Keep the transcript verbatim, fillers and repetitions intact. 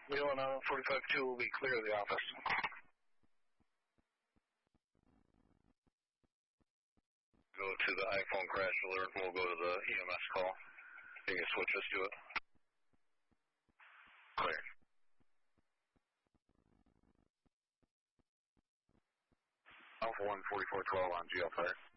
Wheel on forty-five two will be clear of the office. Go to the iPhone crash alert, and we'll go to the E M S call. You can switch us to it. Clear. Alpha one forty-four twelve on G L fire.